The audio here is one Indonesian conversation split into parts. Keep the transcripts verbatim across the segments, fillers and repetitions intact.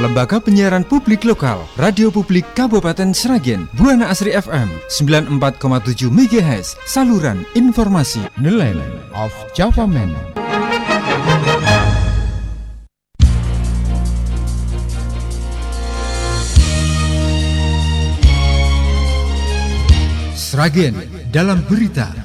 Lembaga Penyiaran Publik Lokal, Radio Publik Kabupaten Sragen, Buana Asri F M sembilan puluh empat koma tujuh megahertz, saluran informasi nelayan of Java Man. Sragen dalam berita.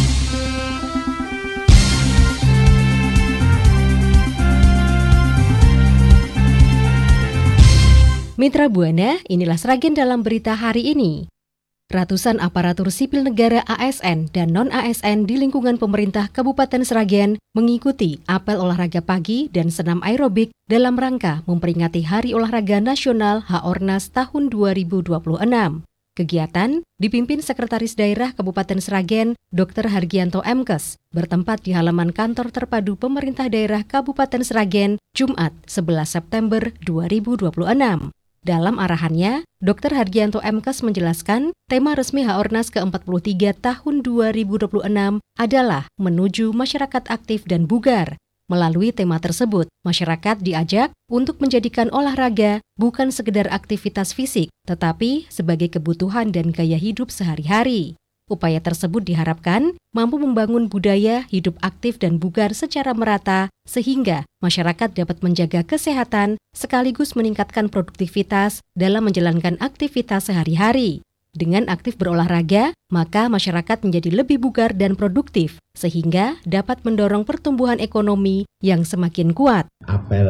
Mitra Buana, inilah Sragen dalam berita hari ini. Ratusan aparatur sipil negara A S N dan non-A S N di lingkungan pemerintah Kabupaten Sragen mengikuti apel olahraga pagi dan senam aerobik dalam rangka memperingati Hari Olahraga Nasional H O R N A S tahun dua ribu dua puluh enam. Kegiatan dipimpin Sekretaris Daerah Kabupaten Sragen, Doktor Hargianto M Kes, bertempat di halaman kantor terpadu pemerintah daerah Kabupaten Sragen, Jumat sebelas September dua ribu dua puluh enam. Dalam arahannya, Doktor Hargianto M Kes menjelaskan tema resmi H O R N A S ke empat puluh tiga tahun dua ribu dua puluh enam adalah menuju masyarakat aktif dan bugar. Melalui tema tersebut, masyarakat diajak untuk menjadikan olahraga bukan sekedar aktivitas fisik, tetapi sebagai kebutuhan dan gaya hidup sehari-hari. Upaya tersebut diharapkan mampu membangun budaya hidup aktif dan bugar secara merata, sehingga masyarakat dapat menjaga kesehatan sekaligus meningkatkan produktivitas dalam menjalankan aktivitas sehari-hari. Dengan aktif berolahraga, maka masyarakat menjadi lebih bugar dan produktif, sehingga dapat mendorong pertumbuhan ekonomi yang semakin kuat. Apel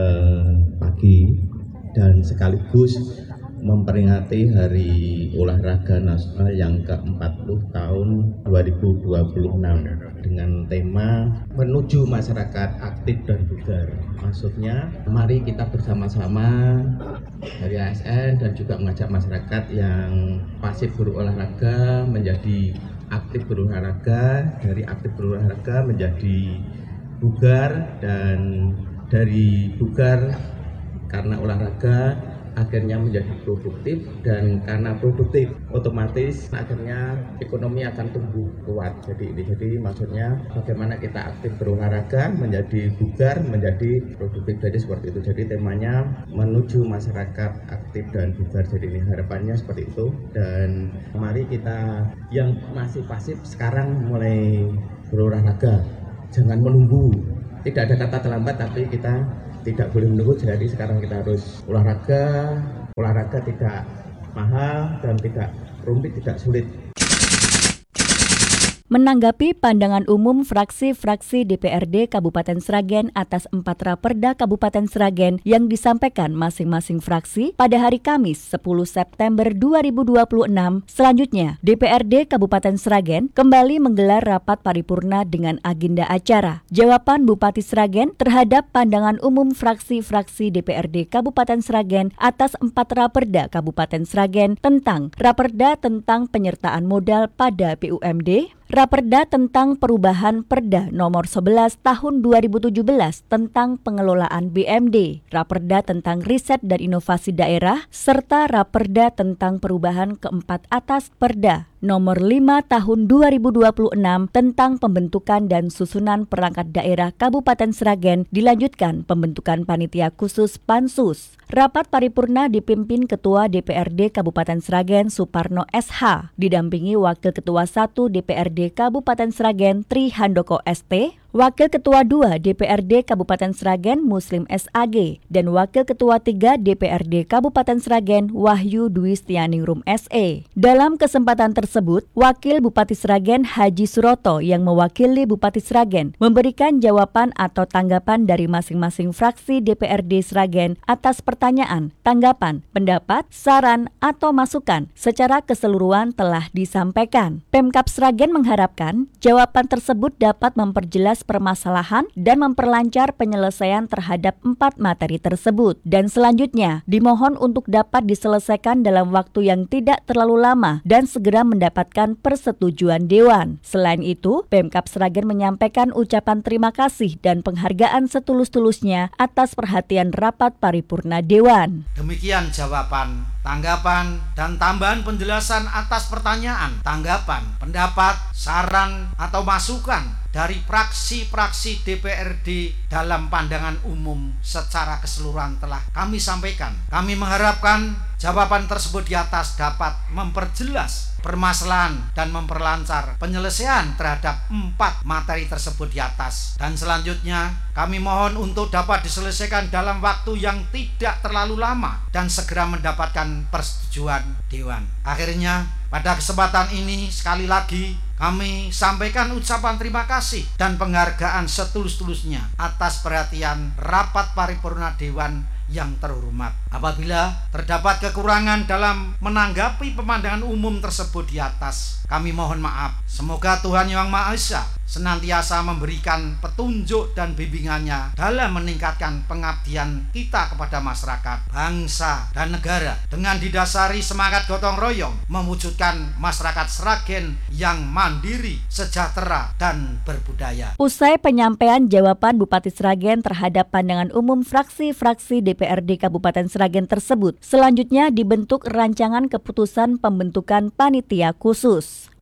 pagi dan sekaligus memperingati Hari Olahraga Nasional yang ke empat puluh tahun dua ribu dua puluh enam dengan tema menuju masyarakat aktif dan bugar. Maksudnya, mari kita bersama-sama dari A S N dan juga mengajak masyarakat yang pasif berolahraga menjadi aktif berolahraga, dari aktif berolahraga menjadi bugar, dan dari bugar karena olahraga akhirnya menjadi produktif, dan karena produktif otomatis akhirnya ekonomi akan tumbuh kuat. Jadi ini jadi maksudnya bagaimana kita aktif berolahraga menjadi bugar, menjadi produktif, jadi seperti itu. Jadi temanya menuju masyarakat aktif dan bugar. Jadi ini harapannya seperti itu. Dan mari kita yang masih pasif sekarang mulai berolahraga. Jangan menunggu. Tidak ada kata terlambat, tapi kita tidak boleh menunggu. Jadi sekarang kita harus olahraga. Olahraga tidak mahal dan tidak rumit, tidak sulit. Menanggapi pandangan umum fraksi-fraksi D P R D Kabupaten Sragen atas empat raperda Kabupaten Sragen yang disampaikan masing-masing fraksi pada hari Kamis sepuluh September dua ribu dua puluh enam, selanjutnya D P R D Kabupaten Sragen kembali menggelar rapat paripurna dengan agenda acara jawaban Bupati Sragen terhadap pandangan umum fraksi-fraksi D P R D Kabupaten Sragen atas empat raperda Kabupaten Sragen tentang raperda tentang penyertaan modal pada B U M D, Raperda tentang perubahan Perda nomor sebelas tahun dua ribu tujuh belas tentang pengelolaan B M D, Raperda tentang riset dan inovasi daerah, serta Raperda tentang perubahan keempat atas Perda nomor lima tahun dua ribu dua puluh enam tentang pembentukan dan susunan perangkat daerah Kabupaten Sragen, dilanjutkan pembentukan panitia khusus Pansus. Rapat paripurna dipimpin Ketua D P R D Kabupaten Sragen Suparno S H, didampingi Wakil Ketua satu D P R D Kabupaten Sragen Tri Handoko S T, Wakil Ketua dua D P R D Kabupaten Sragen Muslim S A G, dan Wakil Ketua tiga D P R D Kabupaten Sragen Wahyu Dwi Stianingrum S E. Dalam kesempatan tersebut, Wakil Bupati Sragen Haji Suroto yang mewakili Bupati Sragen memberikan jawaban atau tanggapan dari masing-masing fraksi D P R D Sragen atas pertanyaan, tanggapan, pendapat, saran, atau masukan secara keseluruhan telah disampaikan. Pemkab Sragen mengharapkan jawaban tersebut dapat memperjelas permasalahan dan memperlancar penyelesaian terhadap empat materi tersebut. Dan selanjutnya, dimohon untuk dapat diselesaikan dalam waktu yang tidak terlalu lama dan segera mendapatkan persetujuan Dewan. Selain itu, Pemkab Sragen menyampaikan ucapan terima kasih dan penghargaan setulus-tulusnya atas perhatian rapat paripurna Dewan. Demikian jawaban tanggapan, dan tambahan penjelasan atas pertanyaan, tanggapan, pendapat, saran, atau masukan dari fraksi-fraksi D P R D dalam pandangan umum secara keseluruhan telah kami sampaikan. Kami mengharapkan jawaban tersebut di atas dapat memperjelas permasalahan dan memperlancar penyelesaian terhadap empat materi tersebut di atas. Dan selanjutnya kami mohon untuk dapat diselesaikan dalam waktu yang tidak terlalu lama dan segera mendapatkan persetujuan Dewan. Akhirnya pada kesempatan ini sekali lagi kami sampaikan ucapan terima kasih dan penghargaan setulus-tulusnya atas perhatian rapat paripurna Dewan yang terhormat. Apabila terdapat kekurangan dalam menanggapi pemandangan umum tersebut di atas, kami mohon maaf. Semoga Tuhan Yang Maha Esa senantiasa memberikan petunjuk dan bimbingannya dalam meningkatkan pengabdian kita kepada masyarakat, bangsa, dan negara dengan didasari semangat gotong royong mewujudkan masyarakat Sragen yang mandiri, sejahtera, dan berbudaya. Usai penyampaian jawaban Bupati Sragen terhadap pandangan umum fraksi-fraksi D P R D Kabupaten Sragen tersebut, selanjutnya dibentuk rancangan keputusan pembentukan panitia khusus.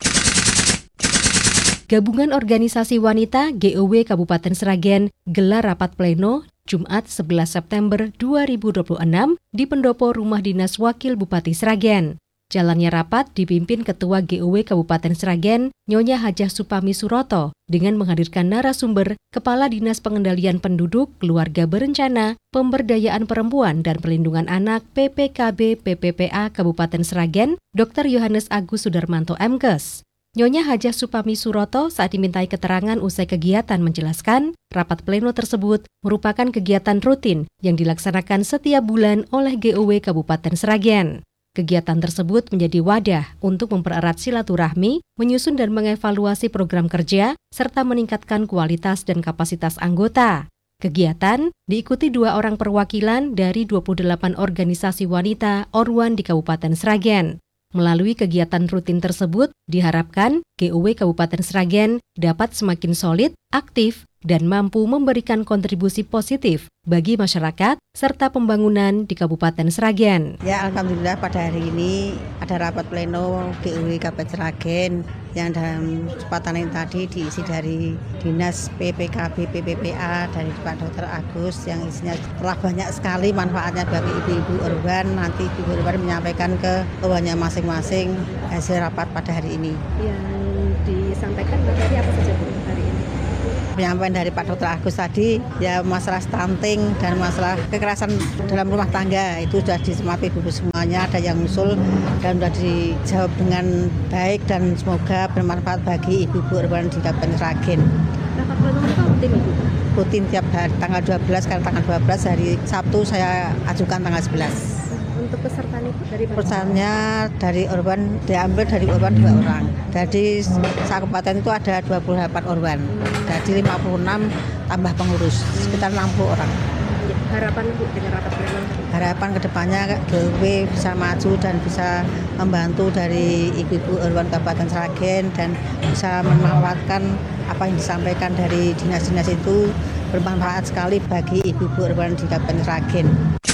Gabungan Organisasi Wanita G O W Kabupaten Sragen gelar rapat pleno Jumat sebelas September dua ribu dua puluh enam di pendopo Rumah Dinas Wakil Bupati Sragen. Jalannya rapat dipimpin Ketua G O W Kabupaten Sragen, Nyonya Hajah Supami Suroto, dengan menghadirkan narasumber Kepala Dinas Pengendalian Penduduk, Keluarga Berencana, Pemberdayaan Perempuan dan Perlindungan Anak P P K B P P P A Kabupaten Sragen, Doktor Yohanes Agus Sudarmanto M Kes. Nyonya Hajah Supami Suroto saat dimintai keterangan usai kegiatan menjelaskan, rapat pleno tersebut merupakan kegiatan rutin yang dilaksanakan setiap bulan oleh G O W Kabupaten Sragen. Kegiatan tersebut menjadi wadah untuk mempererat silaturahmi, menyusun dan mengevaluasi program kerja, serta meningkatkan kualitas dan kapasitas anggota. Kegiatan diikuti dua orang perwakilan dari dua puluh delapan organisasi wanita Orwan di Kabupaten Sragen. Melalui kegiatan rutin tersebut, diharapkan G O W Kabupaten Sragen dapat semakin solid, aktif, dan mampu memberikan kontribusi positif bagi masyarakat serta pembangunan di Kabupaten Sragen. Ya, alhamdulillah pada hari ini ada rapat pleno G O W Kabupaten Sragen yang dalam kesempatan ini tadi diisi dari Dinas P P K B P P P A dari Pak Dokter Agus yang isinya telah banyak sekali manfaatnya bagi ibu-ibu urban. Nanti ibu urban menyampaikan ke urbannya masing-masing hasil rapat pada hari ini. Yang disampaikan materi apa saja Bu hari ini? Penyampaian dari Pak Dokter Agus tadi ya masalah stunting dan masalah kekerasan dalam rumah tangga itu sudah disemati ibu semuanya, ada yang usul dan sudah dijawab dengan baik dan semoga bermanfaat bagi ibu-ibu urban di Kabupaten Sragen. Rapat pleno itu rutin Ibu? Rutin tiap hari tanggal dua belas, karena tanggal dua belas hari Sabtu saya ajukan tanggal sebelas. Untuk pesertaan itu dari mana? Pesertanya dari urban, diambil dari urban dua orang. Jadi kabupaten itu ada dua puluh delapan urban. Jadi lima puluh enam tambah pengurus, sekitar enam puluh orang. Harapan Bu dengan rapat pleno? Harapan kedepannya G O W bisa maju dan bisa membantu dari ibu-ibu urban Kabupaten Sragen dan bisa memanfaatkan apa yang disampaikan dari dinas-dinas itu bermanfaat sekali bagi ibu-ibu urban di Kabupaten Sragen.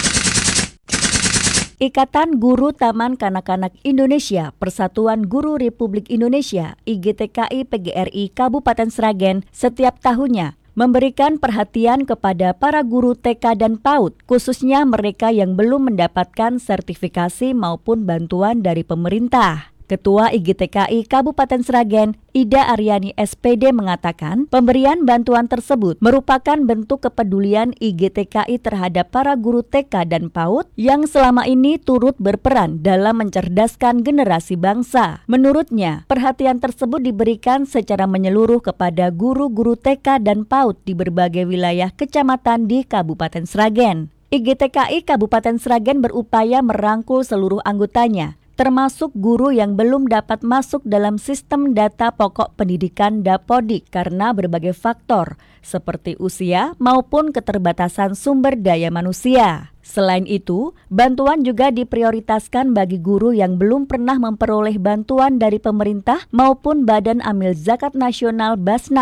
Ikatan Guru Taman Kanak-Kanak Indonesia, Persatuan Guru Republik Indonesia, I G T K I P G R I Kabupaten Sragen setiap tahunnya memberikan perhatian kepada para guru T K dan PAUD, khususnya mereka yang belum mendapatkan sertifikasi maupun bantuan dari pemerintah. Ketua I G T K I Kabupaten Sragen, Ida Aryani S P D mengatakan pemberian bantuan tersebut merupakan bentuk kepedulian I G T K I terhadap para guru T K dan PAUD yang selama ini turut berperan dalam mencerdaskan generasi bangsa. Menurutnya, perhatian tersebut diberikan secara menyeluruh kepada guru-guru T K dan PAUD di berbagai wilayah kecamatan di Kabupaten Sragen. I G T K I Kabupaten Sragen berupaya merangkul seluruh anggotanya, termasuk guru yang belum dapat masuk dalam sistem data pokok pendidikan Dapodik karena berbagai faktor, seperti usia maupun keterbatasan sumber daya manusia. Selain itu, bantuan juga diprioritaskan bagi guru yang belum pernah memperoleh bantuan dari pemerintah maupun Badan Amil Zakat Nasional Basnas.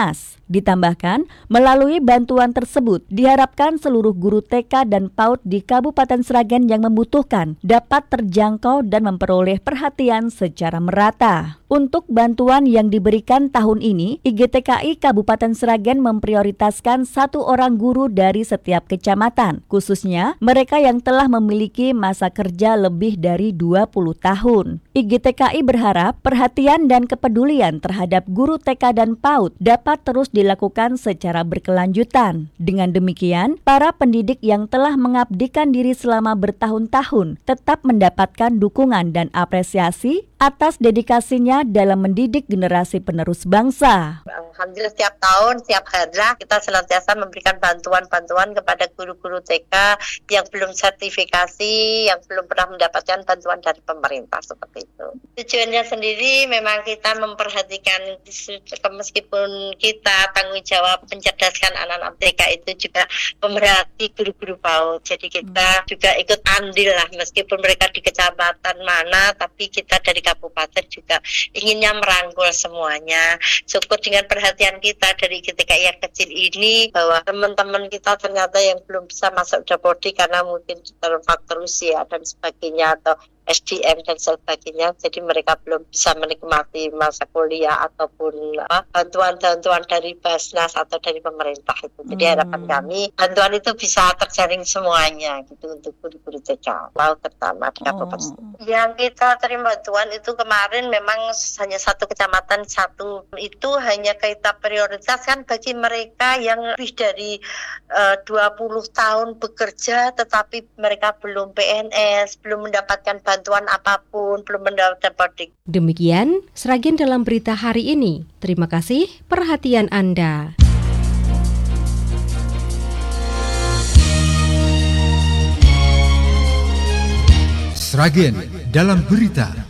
Ditambahkan, melalui bantuan tersebut diharapkan seluruh guru T K dan PAUD di Kabupaten Sragen yang membutuhkan dapat terjangkau dan memperoleh perhatian secara merata. Untuk bantuan yang diberikan tahun ini, I G T K I Kabupaten Sragen memprioritaskan satu orang guru dari setiap kecamatan, khususnya mereka yang telah memiliki masa kerja lebih dari dua puluh tahun. I G T K I berharap perhatian dan kepedulian terhadap guru T K dan PAUD dapat terus dilakukan secara berkelanjutan. Dengan demikian, para pendidik yang telah mengabdikan diri selama bertahun-tahun tetap mendapatkan dukungan dan apresiasi atas dedikasinya dalam mendidik generasi penerus bangsa. Alhamdulillah setiap tahun, setiap hari kita senantiasa memberikan bantuan-bantuan kepada guru-guru T K yang belum sertifikasi, yang belum pernah mendapatkan bantuan dari pemerintah seperti itu. Tujuannya sendiri memang kita memperhatikan, meskipun kita tanggung jawab mencerdaskan anak-anak T K itu juga pemerhati guru-guru PAUD. Jadi kita juga ikut andil lah, meskipun mereka di kecamatan mana, tapi kita dari kabupaten juga inginnya merangkul semuanya. Syukur dengan perhatian kita dari G T K I yang kecil ini bahwa teman-teman kita ternyata yang belum bisa masuk Dapodi karena mungkin faktor usia dan sebagainya atau S D M dan sebagainya, jadi mereka belum bisa menikmati masa kuliah ataupun uh, bantuan-bantuan dari Basnas atau dari pemerintah itu. Jadi hmm. harapan kami bantuan itu bisa terjaring semuanya gitu untuk guru-guru T K, PAUD terutama di Kabupaten. Oh. Yang kita terima bantuan itu kemarin memang hanya satu kecamatan satu, itu hanya kita prioritaskan bagi mereka yang lebih dari uh, dua puluh tahun bekerja tetapi mereka belum P N S, belum mendapatkan bantuan apapun, belum mendapat. Demikian Sragen dalam berita hari ini. Terima kasih perhatian Anda. Sragen dalam berita.